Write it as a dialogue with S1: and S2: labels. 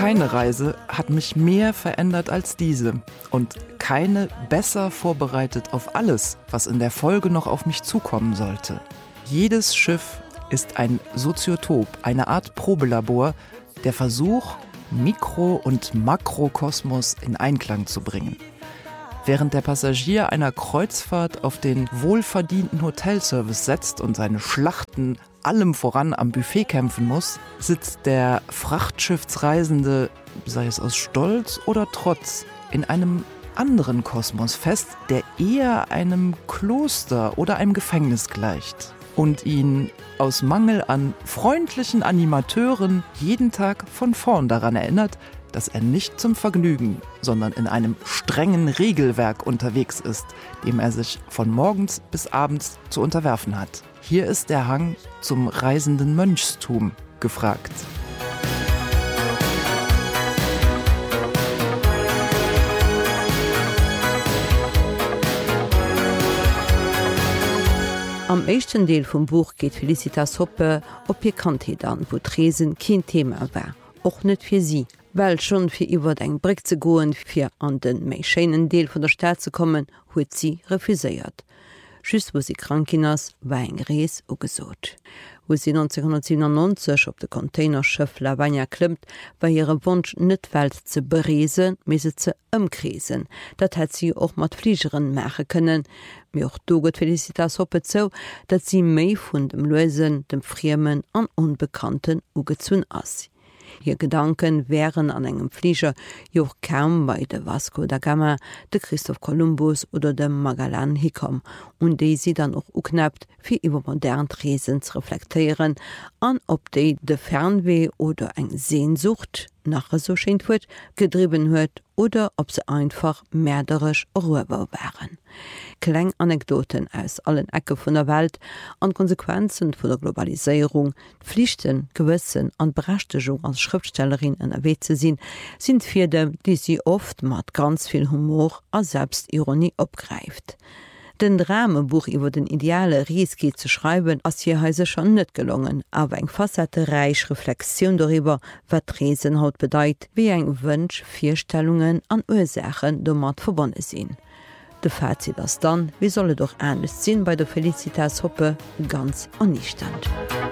S1: Keine Reise hat mich mehr verändert als diese und keine besser vorbereitet auf alles, was in der Folge noch auf mich zukommen sollte. Jedes Schiff ist ein Soziotop, eine Art Probelabor, der Versuch, Mikro- und Makrokosmos in Einklang zu bringen. Während der Passagier einer Kreuzfahrt auf den wohlverdienten Hotelservice setzt und seine Schlachten allem voran am Buffet kämpfen muss, sitzt der Frachtschiffsreisende, sei es aus Stolz oder Trotz, in einem anderen Kosmos fest, der eher einem Kloster oder einem Gefängnis gleicht und ihn aus Mangel an freundlichen Animateuren jeden Tag von vorn daran erinnert, dass er nicht zum Vergnügen, sondern in einem strengen Regelwerk unterwegs ist, dem er sich von morgens bis abends zu unterwerfen hat. Hier ist der Hang zum reisenden Mönchstum gefragt.
S2: Am echten Deel vum Buch geht Felicitas Hoppe op ihr Kantheit an, wo Tresen kein Thema war, och net fir sie. Weil schon fir iwwer eng Brick ze goen fir an den méi scheinen Deel vun der Stadt ze kommen, huet sie refuséiert. Schüss wo sie krankinners war eng Rees ugesot. Wo sie 1997 op de Containerschiff Lavagna klimmt, war ihre Wunsch net Welt ze bereesen, me se ze ëmkresen. Dat hat sie och mat Fliegeren mache können. Mir och doget Felicitas Hoppe zo, dat sie méi vun dem Loesen, dem Friemen an Unbekannten ugezun ass. Ihr Gedanken wären an engem Flieger joch kaum bei de Vasco da Gama, de Christoph Columbus oder dem Magellan hikom und déi sie dann auch uknappt fir iwwer modern Reesen zu reflektieren, an ob déi de Fernweh oder eng Sehnsucht nach so scheint huet gedrieben huet oder ob se einfach märderisch Rueber waren. Kleng Anekdoten aus allen Ecke vun der Welt an Konsequenzen vu der Globalisierung, Pflichten, Gewissen an Berechtigung als Schriftstellerin NRW ze sinn, sind fir dem, die sie oft mat ganz viel Humor a Selbstironie opgreift. Den Dramenbuch iwwer den ideale Rieski zu schreiben, ass hier heise schon net gelungen, aber eng facettereich Reflexion darüber, wat Reesen haut bedeit, wie eng Wünsch, Vierstellungen an Ursachen domat verbonnen sinn. De Fazit das dann, wie solle doch ernst sinn bei der Felicitas Hoppe ganz an Niestand.